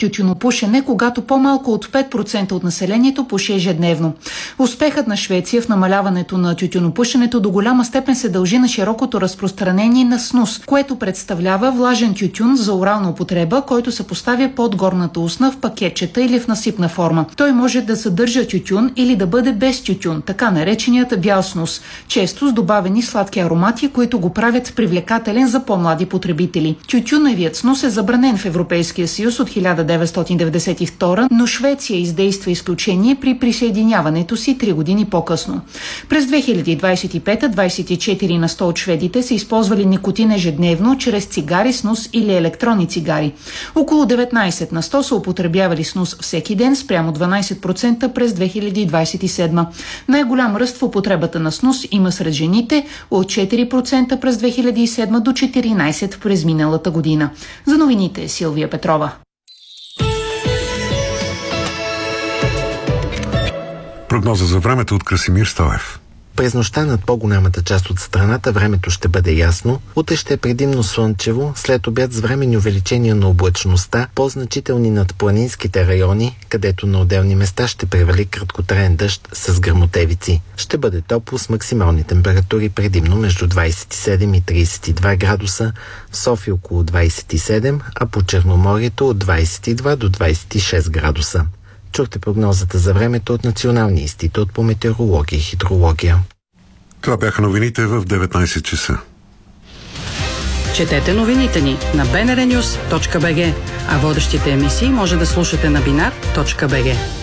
тютюнопушене, когато по-малко от 5% от населението пуши ежедневно. Успехът на Швеция в намаляването на тютюнопушенето до голяма степен се дължи на широкото разпространение на снус, което представлява влажен тютюн за орална употреба, който се поставя под горната устна в пакетчета или в насипна форма. Той може да съдържа тютюн или да бъде без тютюн, така нареченият бял снус, често с добавени сладки аромати, които го правят привлекателен за по-млади потребители. Тютюневият снус е забранен в Европейския съюз от 1992, но Швеция издейства изключение при присъединяването си 3 години по-късно. През 2025 24% от шведите са използвали никотин ежедневно чрез цигари, снус или електронни цигари. Около 19% са употребявали снус всеки ден спрямо 12% през 2027. Най-голям ръст в употребата на снус има сред жените от 4% през 2007 до 14% през миналата година. За новините Силвия Петрова. Прогноза за времето от Красимир Стоев. През нощта над по-голямата част от страната времето ще бъде ясно. Утре ще е предимно слънчево, след обяд с временни увеличения на облачността, по-значителни над планинските райони, където на отделни места ще превали краткотраен дъжд с гръмотевици. Ще бъде топло с максимални температури предимно между 27 и 32 градуса, в София около 27, а по Черноморието от 22 до 26 градуса. Чухте прогнозата за времето от Националния институт по метеорология и хидрология. Това бяха новините в 19 часа. Четете новините ни на bnrnews.bg, а водещите емисии може да слушате на binar.bg.